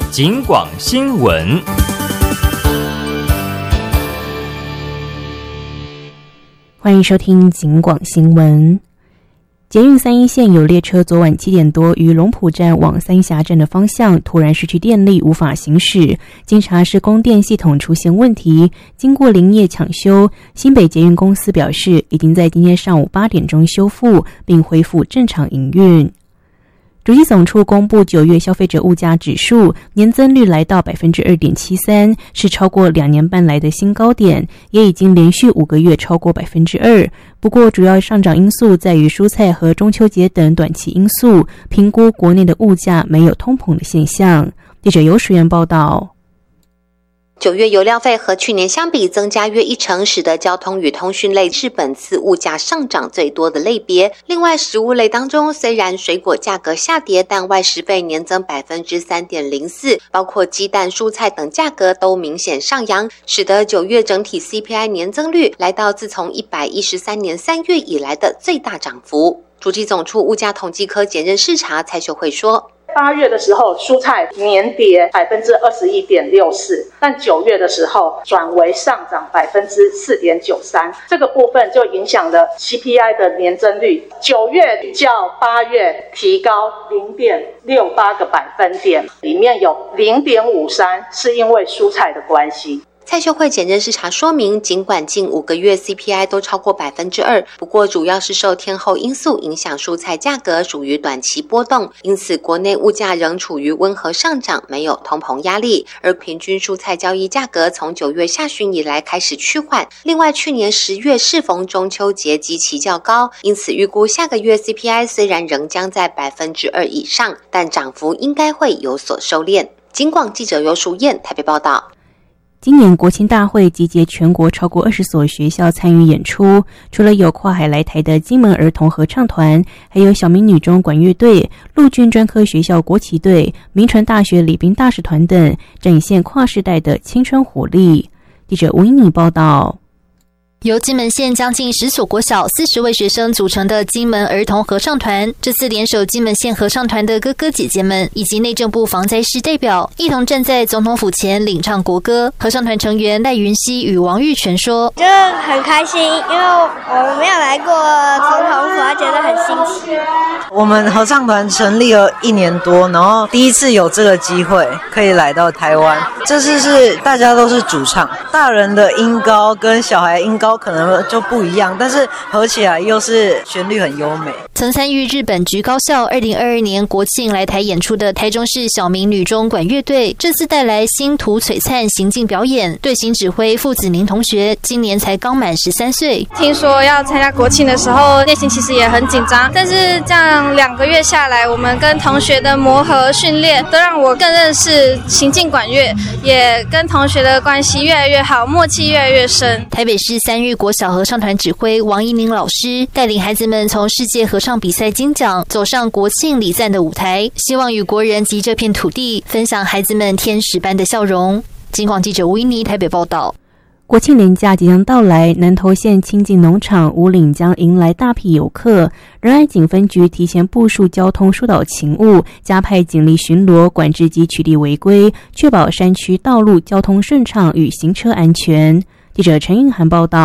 警广新闻。 欢迎收听警广新闻。捷运3一线有列车昨晚7点多于龙埔站往三峡站的方向突然失去电力，无法行驶。经查是供电系统出现问题，经过连夜抢修，新北捷运公司表示已经在今天上午8点钟修复，并恢复正常营运。主计总处公布9月消费者物价指数年增率来到 2.73%， 是超过2年半来的新高点，也已经连续5个月超过 2%。 不过主要上涨因素在于蔬菜和中秋节等短期因素，评估国内的物价没有通膨的现象。记者游淑媛报道。 9月油料费和去年相比增加约1成，使得交通与通讯类是本次物价上涨最多的类别。另外，食物类当中，虽然水果价格下跌，但外食费年增 3.04%， 包括鸡蛋、蔬菜等价格都明显上扬，使得9月整体 CPI 年增率来到自从113年3月以来的最大涨幅。主计总处物价统计科检认视察蔡秀慧说 ，8月的时候，蔬菜年跌 21.64%， 但9月的时候转为上涨 4.93%， 这个部分就影响了 CPI 的年增率。9月较8月提高 0.68个百分点，里面有 0.53 是因为蔬菜的关系。 蔡秀慧检认视察说明，尽管近5个月 CPI 都超过 2%， 不过主要是受天候因素影响，蔬菜价格属于短期波动，因此国内物价仍处于温和上涨，没有通膨压力。而平均蔬菜交易价格从9月下旬以来开始趋缓。另外，去年10月适逢中秋节基期较高，因此预估下个月 CPI 虽然仍将在 2% 以上，但涨幅应该会有所收敛。警广记者游淑燕台北报道。 今年国庆大会集结全国超过20所学校参与演出，除了有跨海来台的金门儿童合唱团，还有小明女中管乐队、陆军专科学校国旗队、铭传大学礼宾大使团等，展现跨世代的青春活力。记者吴英妮报道。 由金门县将近10所国小40位学生组成的金门儿童合唱团，这次联手金门县合唱团的哥哥姐姐们以及内政部防灾室代表，一同站在总统府前领唱国歌。合唱团成员赖云熙与王玉泉说：“ 就很开心，因为我们没有来过总统府，觉得很新奇。 我们合唱团成立了1年多，然后第一次有这个机会可以来到台湾。这次是大家都是主唱，大人的音高跟小孩音高可能就不一样，但是合起来又是旋律很优美。” 曾参与日本菊高校2022年国庆来台演出的台中市小明女中管乐队，这次带来星途璀璨行进表演。队形指挥傅子宁同学今年才刚满13岁。 听说要参加国庆的时候，内心其实也很紧张，但是这样2个月下来，我们跟同学的磨合训练，都让我更认识行进管乐，也跟同学的关系越来越好，默契越来越深。 台北市3日国小合唱团指挥王怡宁老师带领孩子们从世界合唱比赛金奖走上国庆礼赞的舞台，希望与国人及这片土地分享孩子们天使般的笑容。警广记者吴怡妮台北报道。 国庆连假即将到来，南投县清境农场武岭将迎来大批游客。仁爱警分局提前部署交通疏导勤务，加派警力巡逻管制及取缔违规，确保山区道路交通顺畅与行车安全。记者陈韵涵报道。